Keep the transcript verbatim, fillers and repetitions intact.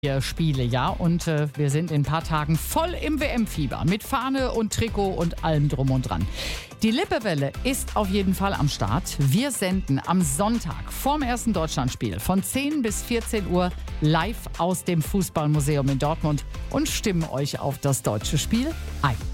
Spiele, ja, und äh, wir sind in ein paar Tagen voll im W M-Fieber mit Fahne und Trikot und allem drum und dran. Die Lippewelle ist auf jeden Fall am Start. Wir senden am Sonntag vorm ersten Deutschlandspiel von zehn bis vierzehn Uhr live aus dem Fußballmuseum in Dortmund und stimmen euch auf das deutsche Spiel ein.